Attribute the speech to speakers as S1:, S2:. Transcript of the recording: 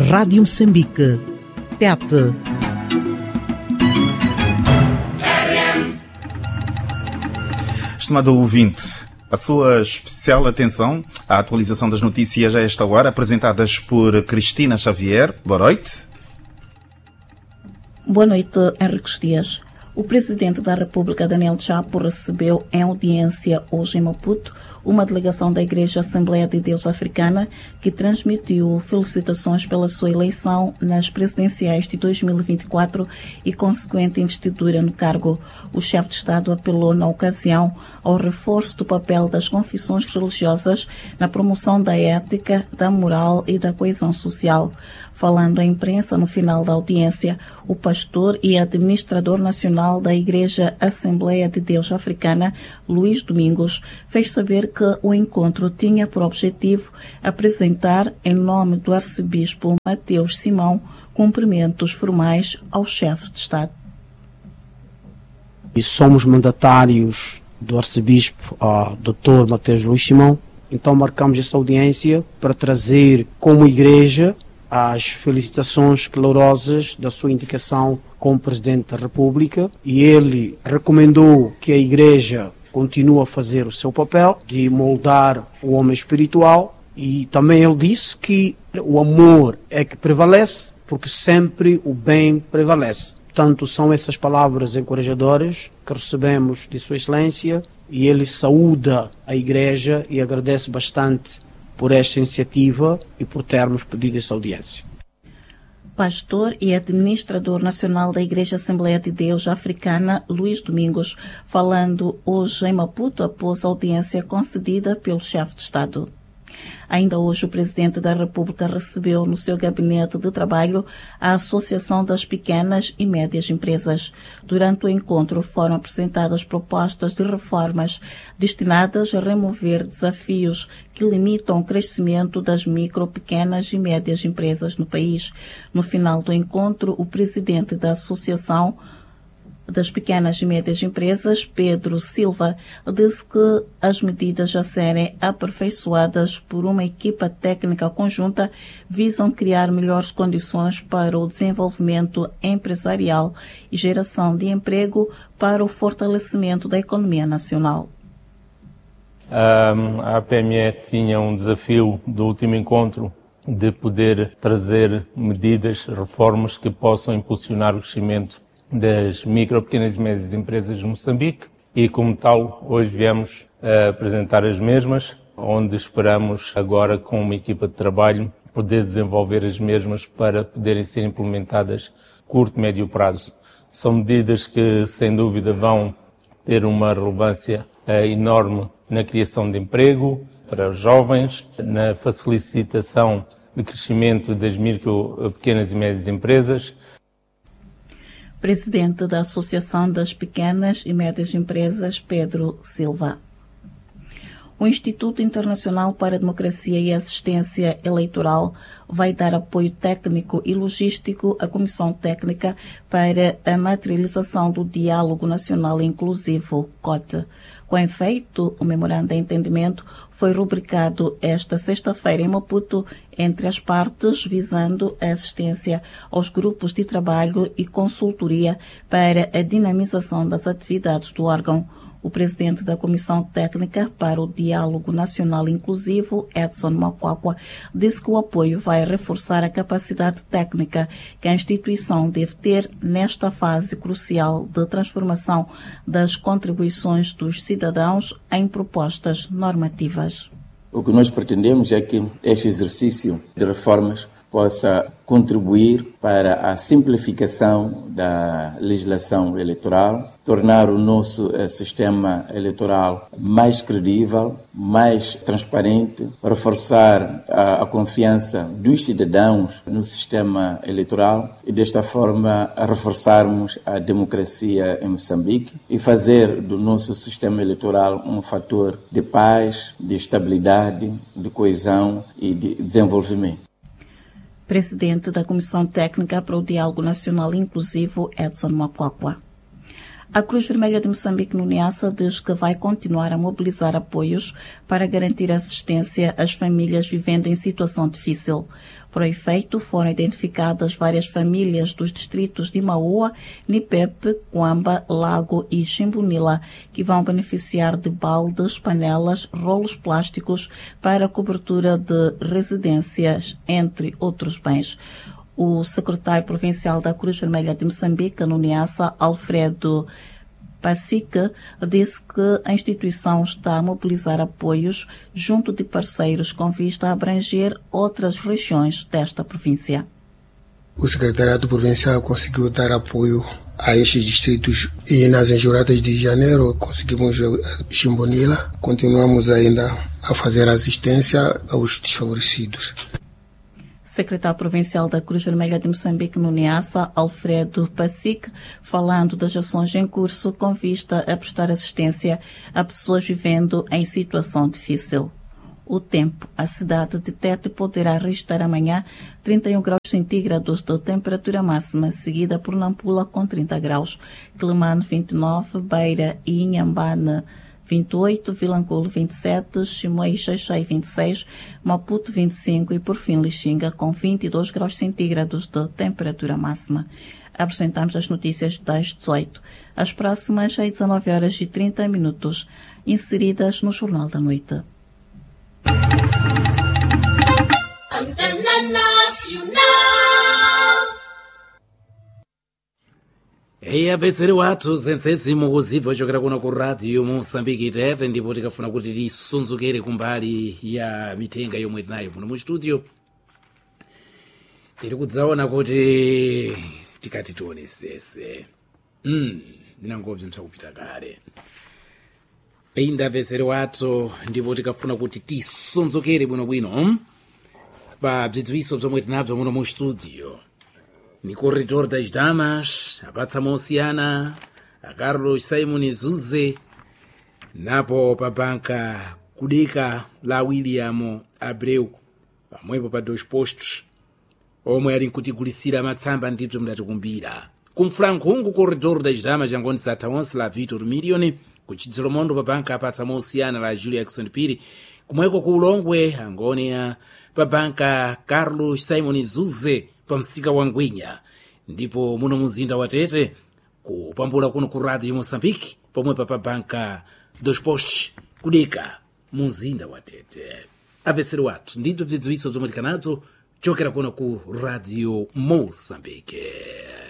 S1: Rádio Moçambique, TET.
S2: Estimado ouvinte, a sua especial atenção à atualização das notícias a esta hora, apresentadas por Cristina Xavier. Boa noite.
S3: Boa noite, Henriques Dias. O Presidente da República, Daniel Chapo, recebeu em audiência hoje em Maputo uma delegação da Igreja Assembleia de Deus Africana que transmitiu felicitações pela sua eleição nas presidenciais de 2024 e consequente investidura no cargo. O chefe de Estado apelou na ocasião ao reforço do papel das confissões religiosas na promoção da ética, da moral e da coesão social. Falando à imprensa no final da audiência, o pastor e administrador nacional da Igreja Assembleia de Deus Africana, Luís Domingos, fez saber que o encontro tinha por objetivo apresentar, em nome do arcebispo Mateus Simão, cumprimentos formais ao chefe de Estado.
S4: E somos mandatários do arcebispo, Dr. Mateus Luís Simão, então marcamos essa audiência para trazer como igreja as felicitações calorosas da sua indicação como Presidente da República, e ele recomendou que a Igreja continue a fazer o seu papel de moldar o homem espiritual, e também ele disse que o amor é que prevalece, porque sempre o bem prevalece. Portanto, são essas palavras encorajadoras que recebemos de Sua Excelência, e ele saúda a Igreja e agradece bastante por esta iniciativa e por termos pedido essa audiência.
S3: Pastor e administrador nacional da Igreja Assembleia de Deus Africana, Luís Domingos, falando hoje em Maputo após a audiência concedida pelo chefe de Estado. Ainda hoje, o Presidente da República recebeu no seu gabinete de trabalho a Associação das Pequenas e Médias Empresas. Durante o encontro foram apresentadas propostas de reformas destinadas a remover desafios que limitam o crescimento das micro, pequenas e médias empresas no país. No final do encontro, o Presidente da Associação das Pequenas e Médias Empresas, Pedro Silva, disse que as medidas a serem aperfeiçoadas por uma equipa técnica conjunta visam criar melhores condições para o desenvolvimento empresarial e geração de emprego para o fortalecimento da economia nacional.
S5: A APME tinha um desafio do último encontro de poder trazer medidas, reformas que possam impulsionar o crescimento das micro, pequenas e médias empresas de Moçambique, e como tal hoje viemos apresentar as mesmas, onde esperamos agora com uma equipa de trabalho poder desenvolver as mesmas para poderem ser implementadas a curto e médio prazo. São medidas que sem dúvida vão ter uma relevância enorme na criação de emprego para os jovens, na facilitação de crescimento das micro, pequenas e médias empresas.
S3: Presidente da Associação das Pequenas e Médias Empresas, Pedro Silva. O Instituto Internacional para a Democracia e Assistência Eleitoral vai dar apoio técnico e logístico à Comissão Técnica para a materialização do Diálogo Nacional Inclusivo, COTE. Com efeito, o memorando de entendimento foi rubricado esta sexta-feira em Maputo entre as partes, visando a assistência aos grupos de trabalho e consultoria para a dinamização das atividades do órgão. O presidente da Comissão Técnica para o Diálogo Nacional Inclusivo, Edson Makwakwa, disse que o apoio vai reforçar a capacidade técnica que a instituição deve ter nesta fase crucial de transformação das contribuições dos cidadãos em propostas normativas.
S6: O que nós pretendemos é que este exercício de reformas possa contribuir para a simplificação da legislação eleitoral, tornar o nosso sistema eleitoral mais credível, mais transparente, reforçar a confiança dos cidadãos no sistema eleitoral e, desta forma, reforçarmos a democracia em Moçambique e fazer do nosso sistema eleitoral um fator de paz, de estabilidade, de coesão e de desenvolvimento.
S3: Presidente da Comissão Técnica para o Diálogo Nacional Inclusivo, Edson Makwakwa. A Cruz Vermelha de Moçambique, no Niassa, diz que vai continuar a mobilizar apoios para garantir assistência às famílias vivendo em situação difícil. Para o efeito, foram identificadas várias famílias dos distritos de Maua, Nipepe, Quamba, Lago e Chimbunila, que vão beneficiar de baldes, panelas, rolos plásticos para a cobertura de residências, entre outros bens. O secretário provincial da Cruz Vermelha de Moçambique, no Niassa, Alfredo Pacique, disse que a instituição está a mobilizar apoios junto de parceiros com vista a abranger outras regiões desta província.
S7: O secretariado provincial conseguiu dar apoio a estes distritos e nas enjuradas de janeiro conseguimos Chimbunila. Continuamos ainda a fazer assistência aos desfavorecidos.
S3: Secretário Provincial da Cruz Vermelha de Moçambique, no Niassa, Alfredo Pacique, falando das ações em curso com vista a prestar assistência a pessoas vivendo em situação difícil. O tempo. A cidade de Tete poderá registrar amanhã 31 graus centígrados de temperatura máxima, seguida por Nampula com 30 graus, Quelimane 29, Beira e Inhambane 28, Vilanculo 27, Chimoio e Xaixai 26, Maputo 25 e por fim Lixinga com 22 graus centígrados de temperatura máxima. Apresentamos as notícias das 18. As próximas às 19 horas e 30 minutos, inseridas no Jornal da Noite.
S8: Antena Nacional. Eyapetseri wathu zensezimo kuziva chokera kuno ku radio Moçambique Tete ndipo tikafuna kuti tisunzukire kumbali ya mitenga yomwe tinayo muno mu studio. Tiri kudzaona kuti tikati tionesese ndinangobzi msakupita kale peyindapetseri wathu ndipo tikafuna kuti tisunzukire bwinobwino pa bzidziwiso bzomwe tinabzo muno mu studio. Ni corredor das damas, a Patsa Monsiana, a Carlos Simon Zuze, napo pa banca Kudeka la William Abreu, pamwepo pa 2 postos, omwe ali nkutigulisira matsamba ndibzo mdatikumbira. Kumfrankungu corredor das damas jangoni sata onse la Vitor Milioni, kuchidzilomondo pa banca Patsa Monsiana la Julia Jackson Piri, kumweko ku Ulongwe, angoni pa banca Carlos Simon Zuze, pa msika wa Ngwinya, ndipo muno muzinda wa Tete kupambula kuno ku radio Moçambique pomwe pa banca 2 postos Kudeka muzinda wa Tete. Apetseri wathu ndibzo bzidziwiso bzomwe tikanazo chokera kuno ku radio Moçambique.